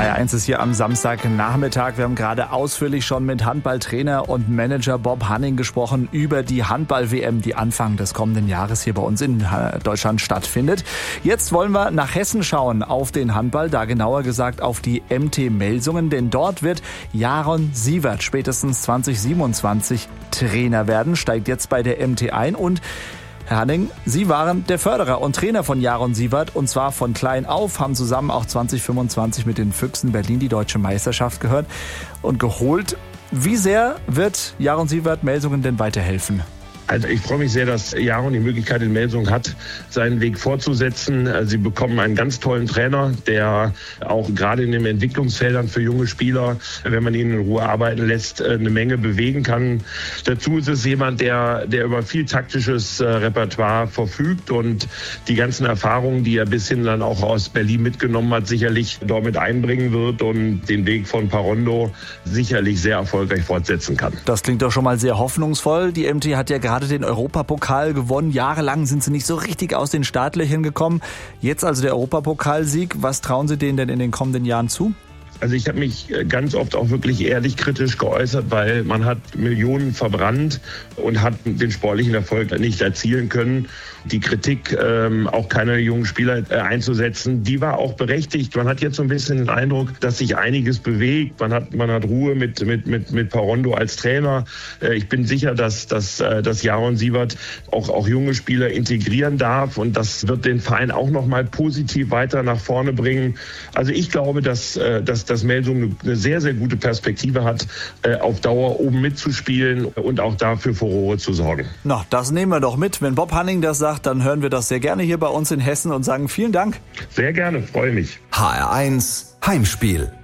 HR1 ist hier am Samstagnachmittag. Wir haben gerade ausführlich schon mit Handballtrainer und Manager Bob Hanning gesprochen über die Handball-WM, die Anfang des kommenden Jahres hier bei uns in Deutschland stattfindet. Jetzt wollen wir nach Hessen schauen auf den Handball, da genauer gesagt auf die MT Melsungen, denn dort wird Jaron Siewert spätestens 2027 Trainer werden, steigt jetzt bei der MT ein und Herr Hanning, Sie waren der Förderer und Trainer von Jaron Siewert und zwar von klein auf, haben zusammen auch 2025 mit den Füchsen Berlin die deutsche Meisterschaft gehört und geholt. Wie sehr wird Jaron Siewert Melsungen denn weiterhelfen? Also ich freue mich sehr, dass Jaron die Möglichkeit in Melsungen hat, seinen Weg fortzusetzen. Sie bekommen einen ganz tollen Trainer, der auch gerade in den Entwicklungsfeldern für junge Spieler, wenn man ihn in Ruhe arbeiten lässt, eine Menge bewegen kann. Dazu ist es jemand, der über viel taktisches Repertoire verfügt und die ganzen Erfahrungen, die er bis hin dann auch aus Berlin mitgenommen hat, sicherlich damit einbringen wird und den Weg von Parondo sicherlich sehr erfolgreich fortsetzen kann. Das klingt doch schon mal sehr hoffnungsvoll. Die MT hat ja gerade den Europapokal gewonnen. Jahrelang sind sie nicht so richtig aus den Startlöchern gekommen. Jetzt also der Europapokalsieg. Was trauen Sie denen denn in den kommenden Jahren zu? Also ich habe mich ganz oft auch wirklich ehrlich kritisch geäußert, weil man hat Millionen verbrannt und hat den sportlichen Erfolg nicht erzielen können. Die Kritik, auch keine jungen Spieler einzusetzen, die war auch berechtigt. Man hat jetzt so ein bisschen den Eindruck, dass sich einiges bewegt. Man hat Ruhe mit Parondo als Trainer. Ich bin sicher, dass Jaron Siewert auch junge Spieler integrieren darf und das wird den Verein auch noch mal positiv weiter nach vorne bringen. Also ich glaube, dass Melsungen eine sehr, sehr gute Perspektive hat, auf Dauer oben mitzuspielen und auch dafür Furore zu sorgen. Na, das nehmen wir doch mit. Wenn Bob Hanning das sagt, dann hören wir das sehr gerne hier bei uns in Hessen und sagen vielen Dank. Sehr gerne, freue mich. HR1 Heimspiel.